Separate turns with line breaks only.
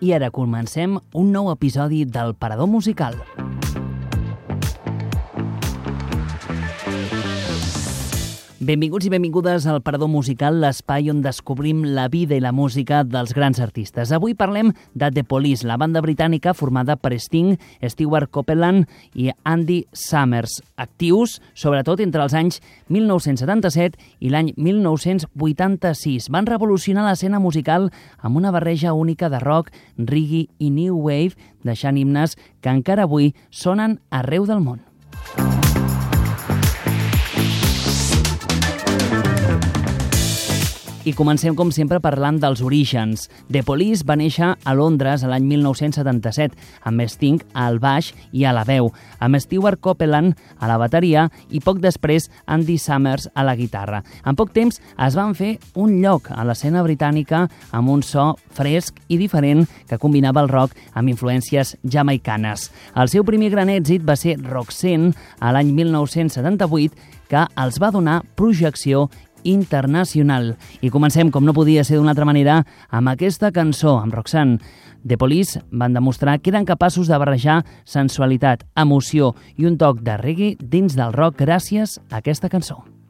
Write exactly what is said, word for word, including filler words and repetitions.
I ara comencem un nou episodi del Parador Musical. Benvinguts i benvingudes al Parador Musical, l'espai on descobrim la vida i la música dels grans artistes. Avui parlem de The Police, la banda britànica formada per Sting, Stewart Copeland i Andy Summers, actius sobretot entre els anys mil nou-cents setanta-set i l'any mil nou-cents vuitanta-sis. Van revolucionar l'escena musical amb una barreja única de rock, reggae i new wave, deixant himnes que encara avui sonen arreu del món. I comencem, com sempre, parlant dels orígens. The Police va néixer a Londres l'any mil nou-cents setanta-set, amb Sting al baix i a la veu, amb Stewart Copeland a la bateria i poc després Andy Summers a la guitarra. En poc temps es van fer un lloc a l'escena britànica amb un so fresc i diferent que combinava el rock amb influències jamaicanes. El seu primer gran èxit va ser Roxanne a l'any mil nou-cents setanta-vuit, que els va donar projecció internacional. I comencem, com no podia ser d'una altra manera, amb aquesta cançó, amb Roxanne. The Police van demostrar que eren capaços de barrejar sensualitat, emoció i un toc de reggae dins del rock gràcies a aquesta cançó.